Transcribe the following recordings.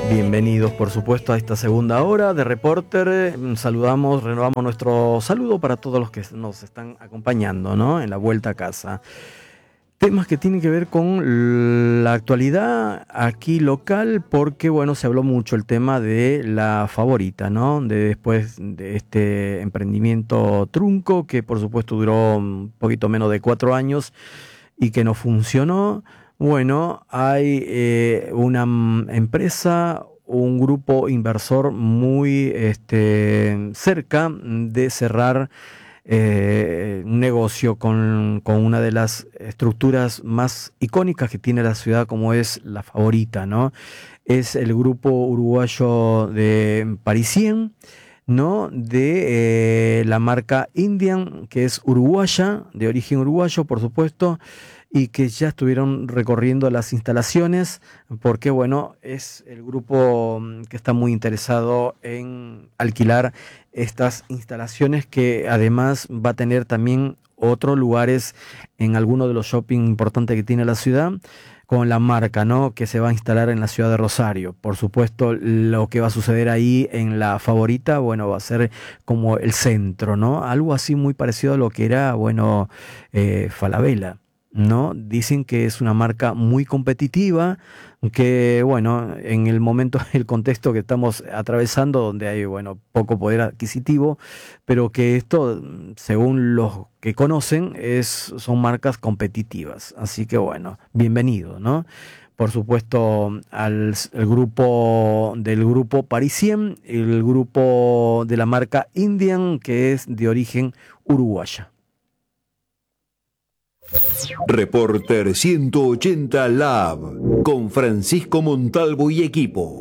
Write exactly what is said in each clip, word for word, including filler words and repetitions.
Bienvenidos, por supuesto, a esta segunda hora de Reporter. Saludamos, renovamos nuestro saludo para todos los que nos están acompañando, ¿no?, en la vuelta a casa. Temas que tienen que ver con la actualidad aquí local, porque, bueno, se habló mucho el tema de la Favorita, ¿no?, de después de este emprendimiento trunco, que por supuesto duró un poquito menos de cuatro años y que no funcionó. Bueno, hay eh, una mm, empresa, un grupo inversor muy este, cerca de cerrar eh, un negocio con, con una de las estructuras más icónicas que tiene la ciudad, como es la Favorita, ¿no? Es el grupo uruguayo de Parisien, ¿no?, de eh, la marca Indian, que es uruguaya, de origen uruguayo, por supuesto, y que ya estuvieron recorriendo las instalaciones, porque, bueno, es el grupo mm, que está muy interesado en alquilar estas instalaciones, que además va a tener también otros lugares en algunos de los shopping importantes que tiene la ciudad, con la marca, ¿no?, que se va a instalar en la ciudad de Rosario. Por supuesto, lo que va a suceder ahí en la Favorita, bueno, va a ser como el centro, ¿no? Algo así muy parecido a lo que era, bueno, eh, Falabella, ¿no? Dicen que es una marca muy competitiva, que, bueno, en el momento, el contexto que estamos atravesando, donde hay, bueno, poco poder adquisitivo, pero que esto, según los que conocen, es, son marcas competitivas. Así que, bueno, bienvenido, ¿no? Por supuesto, al el grupo del grupo Parisien, el grupo de la marca Indian, que es de origen uruguaya. Reporter ciento ochenta Lab con Francisco Montalvo y equipo.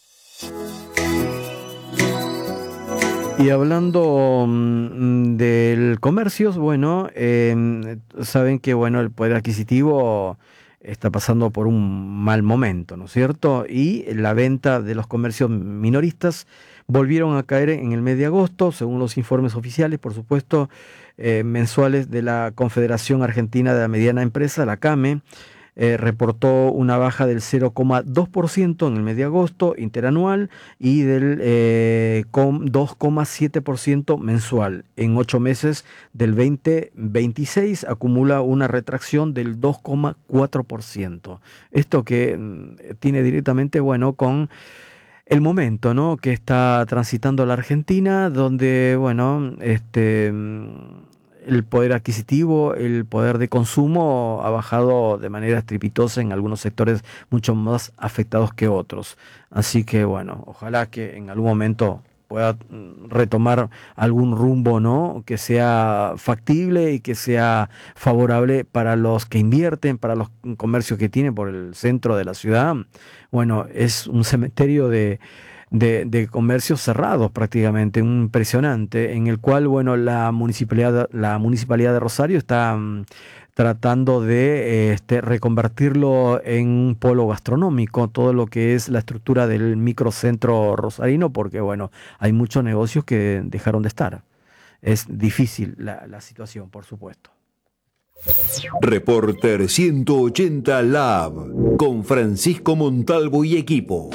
Y hablando mm, del comercio, bueno, eh, saben que, bueno, el poder adquisitivo está pasando por un mal momento, ¿no es cierto? Y la venta de los comercios minoristas volvieron a caer en el mes de agosto, según los informes oficiales, por supuesto, eh, mensuales de la Confederación Argentina de la Mediana Empresa, la CAME. Eh, reportó una baja del cero coma dos por ciento en el mes de agosto interanual y del eh, dos coma siete por ciento mensual. En ocho meses del veinte veintiséis acumula una retracción del dos coma cuatro por ciento. Esto que mm, tiene directamente, bueno, con el momento, ¿no?, que está transitando la Argentina, donde, bueno, este, mm, el poder adquisitivo, el poder de consumo ha bajado de manera estrepitosa en algunos sectores mucho más afectados que otros. Así que, bueno, ojalá que en algún momento pueda mm, retomar algún rumbo, ¿no?, que sea factible y que sea favorable para los que invierten, para los comercios que tienen por el centro de la ciudad. Bueno, es un cementerio de, de, de comercios cerrados prácticamente, un impresionante, en el cual, bueno, la municipalidad, la municipalidad de Rosario está mm, tratando de eh, este, reconvertirlo en un polo gastronómico, todo lo que es la estructura del microcentro rosarino, porque, bueno, hay muchos negocios que dejaron de estar. Es difícil la, la situación, por supuesto. Reporter ciento ochenta Lab con Francisco Montalvo y equipo.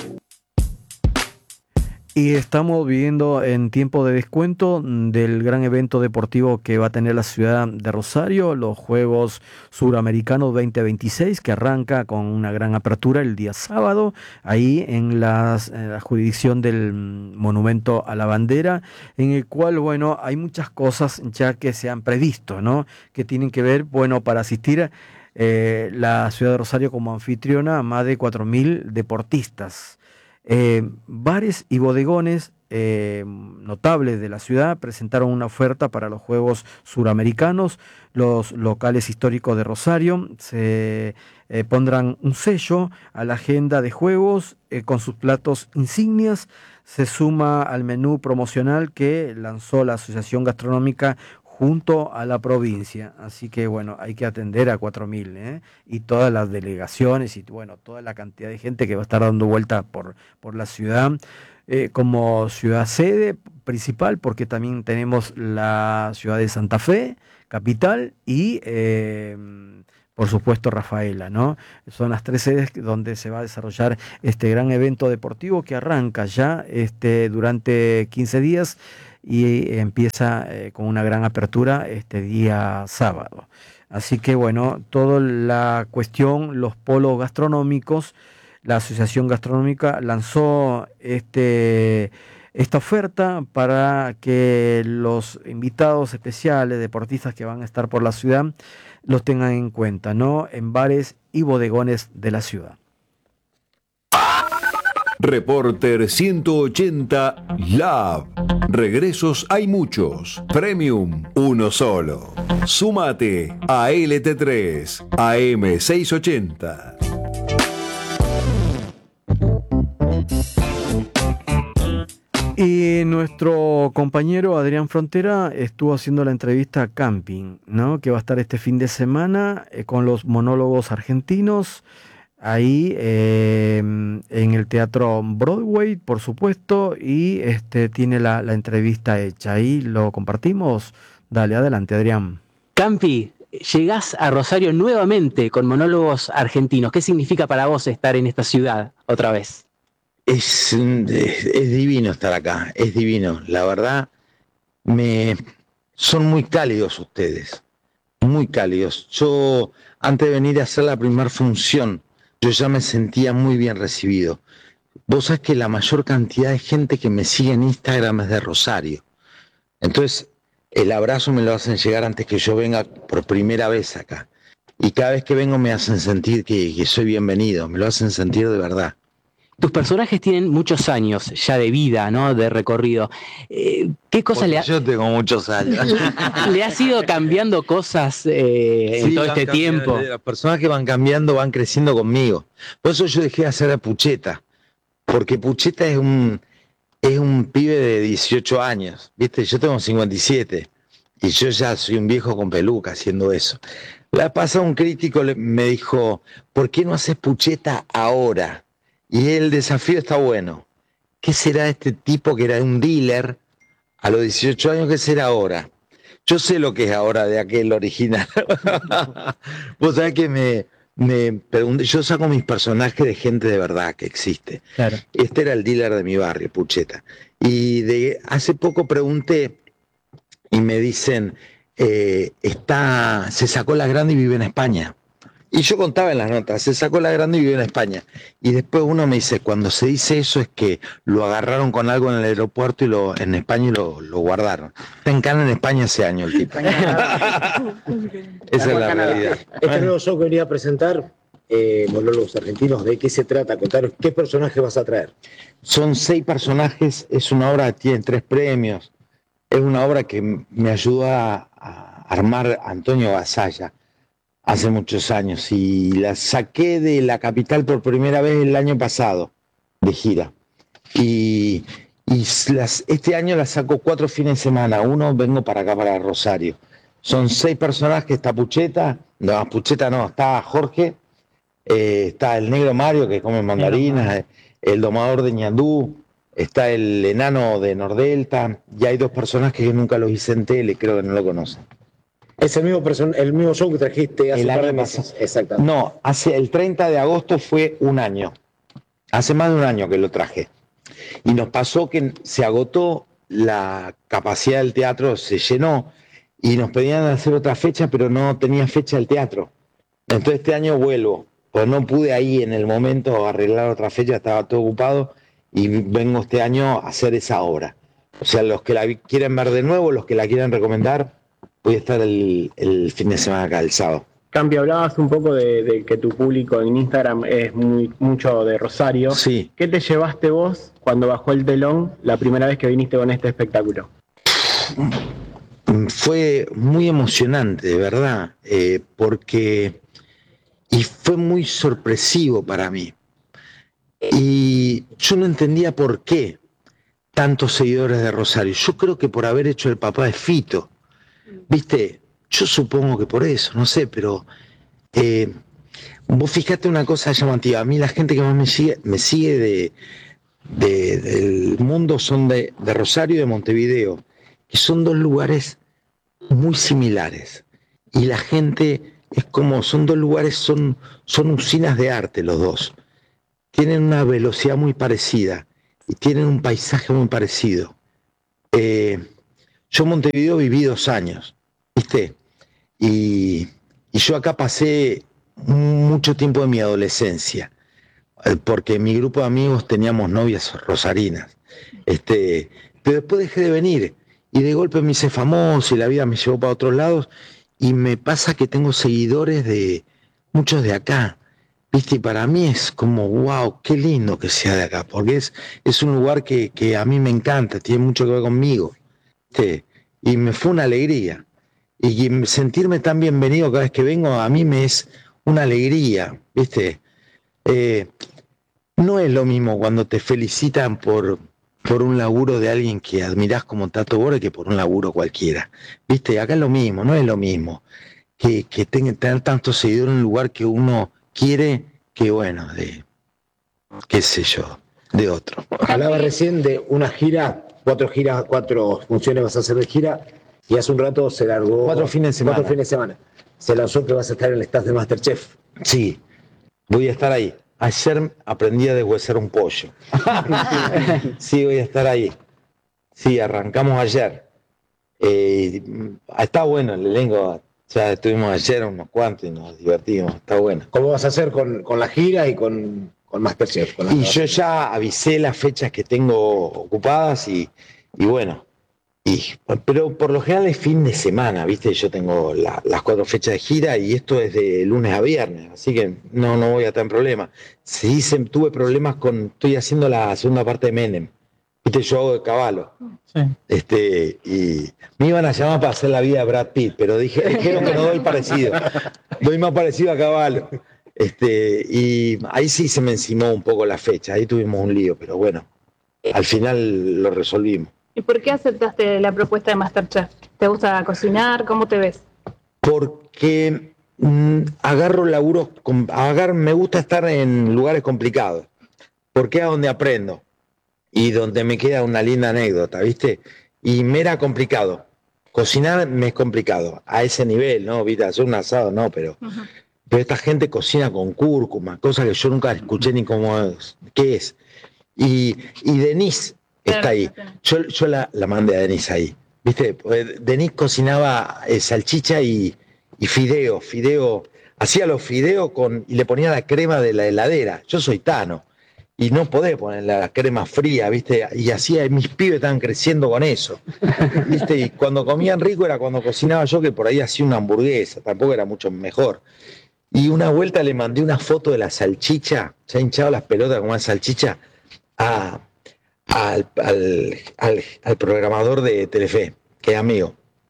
Y estamos viviendo en tiempo de descuento del gran evento deportivo que va a tener la ciudad de Rosario, los Juegos Suramericanos veinte veintiséis, que arranca con una gran apertura el día sábado, ahí en, las, en la jurisdicción del Monumento a la Bandera, en el cual, bueno, hay muchas cosas ya que se han previsto, ¿no?, que tienen que ver, bueno, para asistir eh, la ciudad de Rosario como anfitriona a más de cuatro mil deportistas. Eh, bares y bodegones eh, notables de la ciudad presentaron una oferta para los Juegos Suramericanos. Los locales históricos de Rosario se eh, pondrán un sello a la agenda de juegos eh, con sus platos insignias. Se suma al menú promocional que lanzó la Asociación Gastronómica junto a la provincia. Así que, bueno, hay que atender a cuatro mil, ¿eh? Y todas las delegaciones y, bueno, toda la cantidad de gente que va a estar dando vuelta por, por la ciudad, eh, como ciudad sede principal, porque también tenemos la ciudad de Santa Fe, capital, y eh, por supuesto Rafaela, ¿no? Son las tres sedes donde se va a desarrollar este gran evento deportivo que arranca ya este, durante quince días y empieza eh, con una gran apertura este día sábado. Así que bueno, toda la cuestión, los polos gastronómicos, la Asociación Gastronómica lanzó este, esta oferta para que los invitados especiales, deportistas que van a estar por la ciudad, los tengan en cuenta, ¿no? En bares y bodegones de la ciudad. Reporter ciento ochenta Lab. Regresos hay muchos. Premium, uno solo. Súmate a L T tres, A M seiscientos ochenta. Y nuestro compañero Adrián Frontera estuvo haciendo la entrevista a Camping, ¿no? Que va a estar este fin de semana eh, con los monólogos argentinos, ahí eh, en el Teatro Broadway, por supuesto, y este tiene la, la entrevista hecha. Ahí lo compartimos. Dale, adelante, Adrián. Campi, llegás a Rosario nuevamente con monólogos argentinos. ¿Qué significa para vos estar en esta ciudad otra vez? Es, es, es divino estar acá, es divino. La verdad, me son muy cálidos ustedes, muy cálidos. Yo, antes de venir a hacer la primera función, yo ya me sentía muy bien recibido. Vos sabés que la mayor cantidad de gente que me sigue en Instagram es de Rosario. Entonces, el abrazo me lo hacen llegar antes que yo venga por primera vez acá. Y cada vez que vengo me hacen sentir que, que soy bienvenido, me lo hacen sentir de verdad. Tus personajes tienen muchos años ya de vida, ¿no? De recorrido. Eh, ¿Qué cosa le ha... Yo tengo muchos años. ¿Le has ido cambiando cosas eh, sí, en todo este tiempo? Las personas que van cambiando van creciendo conmigo. Por eso yo dejé de hacer a Pucheta. Porque Pucheta es un, es un pibe de dieciocho años. ¿Viste? Yo tengo cincuenta y siete. Y yo ya soy un viejo con peluca haciendo eso. La pasada un crítico me dijo, ¿por qué no haces Pucheta ahora? Y el desafío está bueno. ¿Qué será este tipo que era un dealer a los dieciocho años? ¿Qué será ahora? Yo sé lo que es ahora de aquel original. Vos sabés que me, me pregunté, yo saco mis personajes de gente de verdad que existe. Claro. Este era el dealer de mi barrio, Pucheta. Y de, hace poco pregunté y me dicen, eh, está, se sacó la grande y vive en España. Y yo contaba en las notas, se sacó la grande y vive en España. Y después uno me dice, cuando se dice eso es que lo agarraron con algo en el aeropuerto y lo en España y lo, lo guardaron. Está en Cana en España ese año el tipo. Esa es la realidad. Este nuevo show que venía a presentar, eh, monólogos argentinos, ¿de qué se trata? Contaros qué personaje vas a traer. Son seis personajes, es una obra que tiene tres premios. Es una obra que me ayudó a, a armar Antonio Basalla hace muchos años y la saqué de la capital por primera vez el año pasado de gira y, y las, este año la saco cuatro fines de semana. Uno vengo para acá, para Rosario. Son seis personajes, está Pucheta, no, Pucheta no, está Jorge, eh, está el negro Mario que come mandarinas, el domador de Ñandú, está el enano de Nordelta y hay dos personajes que nunca los hice en tele, creo que no lo conocen. Es el mismo, person- el mismo show que trajiste hace El un par de año meses. pasado. Exactamente. No, hace el treinta de agosto fue un año. Hace más de un año que lo traje. Y nos pasó que se agotó la capacidad del teatro, se llenó y nos pedían hacer otra fecha, pero no tenía fecha el teatro. Entonces este año vuelvo, pues no pude ahí en el momento arreglar otra fecha, estaba todo ocupado y vengo este año a hacer esa obra. O sea, los que la quieren ver de nuevo, los que la quieran recomendar, voy a estar el, el fin de semana acá, el sábado. Campi, hablabas un poco de, de que tu público en Instagram es muy mucho de Rosario. Sí. ¿Qué te llevaste vos cuando bajó el telón la primera vez que viniste con este espectáculo? Fue muy emocionante, de verdad, eh, porque y fue muy sorpresivo para mí. Y yo no entendía por qué tantos seguidores de Rosario. Yo creo que por haber hecho el papá de Fito. Viste, yo supongo que por eso, no sé, pero eh, vos fijate una cosa llamativa. A mí la gente que más me sigue, me sigue de, de, del mundo son de, de Rosario y de Montevideo, que son dos lugares muy similares. Y la gente es como, son dos lugares, son, son usinas de arte los dos. Tienen una velocidad muy parecida y tienen un paisaje muy parecido. Eh, yo en Montevideo viví dos años, ¿viste? Y, y yo acá pasé mucho tiempo de mi adolescencia, porque en mi grupo de amigos teníamos novias rosarinas. Este, pero después dejé de venir y de golpe me hice famoso y la vida me llevó para otros lados y me pasa que tengo seguidores de muchos de acá, ¿viste? Y para mí es como, wow, qué lindo que sea de acá, porque es, es un lugar que, que a mí me encanta, tiene mucho que ver conmigo, ¿viste? Y me fue una alegría. Y sentirme tan bienvenido cada vez que vengo, a mí me es una alegría, ¿viste? Eh, no es lo mismo cuando te felicitan por, por un laburo de alguien que admirás como Tato Bores que por un laburo cualquiera, ¿viste? Acá es lo mismo, no es lo mismo que, que tenga, tener tantos seguidores en un lugar que uno quiere, que bueno, de, qué sé yo, de otro. Hablaba recién de una gira, cuatro giras, cuatro funciones vas a hacer de gira, y hace un rato se largó... Cuatro fines de semana. Cuatro fines de semana. Se lanzó que vas a estar en el staff de MasterChef. Sí, voy a estar ahí. Ayer aprendí a deshuesar un pollo. Sí, voy a estar ahí. Sí, arrancamos ayer. Eh, está bueno el elenco. Ya estuvimos ayer unos cuantos y nos divertimos. Está bueno. ¿Cómo vas a hacer con, con la gira y con, con MasterChef? Con la y yo ya avisé las fechas que tengo ocupadas y, y bueno. Y, pero por lo general es fin de semana, ¿viste? Yo tengo la, las cuatro fechas de gira y esto es de lunes a viernes, así que no, no voy a tener problemas. Sí, se, tuve problemas con, estoy haciendo la segunda parte de Menem, ¿viste? Yo hago de Caballo. Sí. Este, y me iban a llamar para hacer la vida de Brad Pitt, pero dije, dijeron que no doy parecido, doy más parecido a Caballo. Este, y ahí sí se me encimó un poco la fecha, ahí tuvimos un lío, pero bueno, al final lo resolvimos. ¿Y por qué aceptaste la propuesta de MasterChef? ¿Te gusta cocinar? ¿Cómo te ves? Porque mmm, agarro laburos, agarro, me gusta estar en lugares complicados, porque es donde aprendo y donde me queda una linda anécdota, ¿viste? Y me era complicado, cocinar me es complicado, a ese nivel, ¿no? ¿Viste? Hacer un asado, no, pero, uh-huh. pero esta gente cocina con cúrcuma, cosa que yo nunca escuché ni cómo es, qué es. Y, y Denise está ahí. Yo, yo la, la mandé a Denise ahí. ¿Viste? Denise cocinaba eh, salchicha y, y fideo. Fideo. Hacía los fideos con, y le ponía la crema de la heladera. Yo soy Tano. Y no podés poner la crema fría, ¿viste? Y hacía, mis pibes estaban creciendo con eso. ¿Viste? Y cuando comían rico era cuando cocinaba yo, que por ahí hacía una hamburguesa. Tampoco era mucho mejor. Y una vuelta le mandé una foto de la salchicha. Se ha hinchado las pelotas con una salchicha. A. Al, al, al, al programador de Telefe, que es amigo.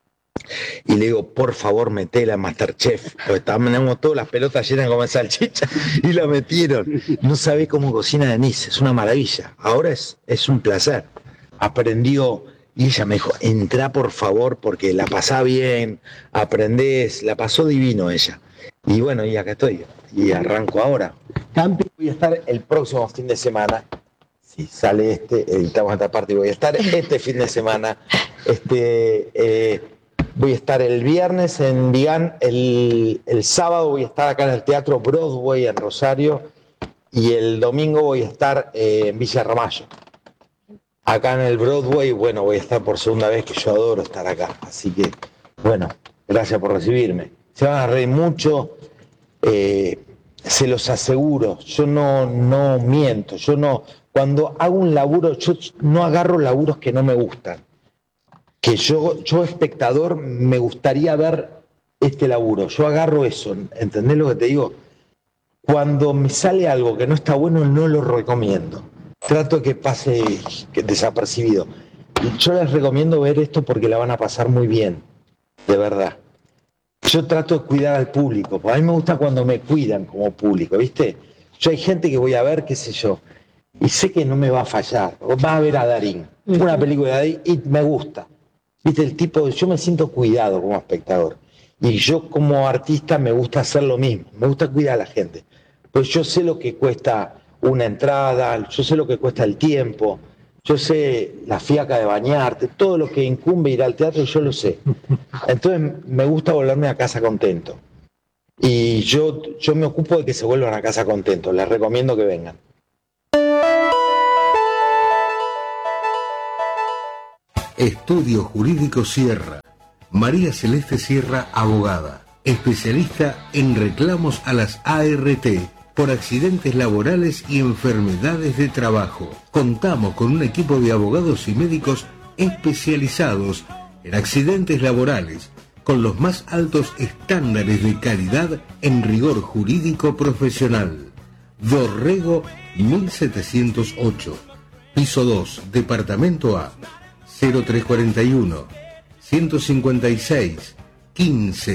Y le digo, por favor, metela en MasterChef. Porque tenemos todas las pelotas llenas de comer salchicha y la metieron. No sabe cómo cocina Denise, es una maravilla. Ahora es, es un placer. Aprendió, y ella me dijo, entrá por favor, porque la pasá bien, aprendés, la pasó divino ella. Y bueno, y acá estoy. Y arranco ahora. Camping voy a estar el próximo fin de semana. Si sale este, editamos esta parte y voy a estar este fin de semana. Este, eh, voy a estar el viernes en Vigán, el, el sábado voy a estar acá en el Teatro Broadway en Rosario y el domingo voy a estar eh, en Villa Ramallo. Acá en el Broadway, bueno, voy a estar por segunda vez, que yo adoro estar acá. Así que, bueno, gracias por recibirme. Se van a reír mucho, eh, se los aseguro, yo no, no miento, yo no... Cuando hago un laburo, yo no agarro laburos que no me gustan. Que yo, yo espectador, me gustaría ver este laburo. Yo agarro eso, ¿entendés lo que te digo? Cuando me sale algo que no está bueno, no lo recomiendo. Trato de que pase que desapercibido. Yo les recomiendo ver esto porque la van a pasar muy bien, de verdad. Yo trato de cuidar al público, porque a mí me gusta cuando me cuidan como público, ¿viste? Yo hay gente que voy a ver, qué sé yo, y sé que no me va a fallar. Va a ver a Darín, una película de Darín, y me gusta. ¿Viste? El tipo, yo me siento cuidado como espectador. Y yo como artista me gusta hacer lo mismo, me gusta cuidar a la gente. Pues yo sé lo que cuesta una entrada, yo sé lo que cuesta el tiempo, yo sé la fiaca de bañarte, todo lo que incumbe ir al teatro, yo lo sé. Entonces me gusta volverme a casa contento. Y yo, yo me ocupo de que se vuelvan a casa contentos. Les recomiendo que vengan. Estudio Jurídico Sierra. María Celeste Sierra, abogada, especialista en reclamos a las A R T por accidentes laborales y enfermedades de trabajo. Contamos con un equipo de abogados y médicos especializados en accidentes laborales, con los más altos estándares de calidad en rigor jurídico profesional. Dorrego mil setecientos ocho, piso dos, departamento A, cero tres cuarenta y uno, ciento cincuenta y seis, quince.